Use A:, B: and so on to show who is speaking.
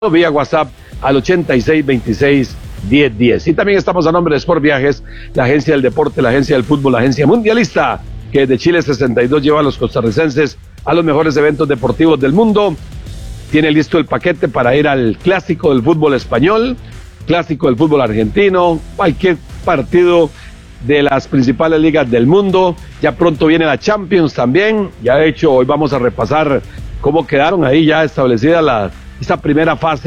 A: vía WhatsApp al 86261010. Y también estamos a nombre de Sport Viajes, la agencia del deporte, la agencia del fútbol, la agencia mundialista, que de Chile 62 lleva a los costarricenses a los mejores eventos deportivos del mundo. Tiene listo el paquete para ir al clásico del fútbol español, clásico del fútbol argentino, cualquier partido de las principales ligas del mundo. Ya pronto viene la Champions también. Ya de hecho hoy vamos a repasar cómo quedaron ahí ya establecida esta primera fase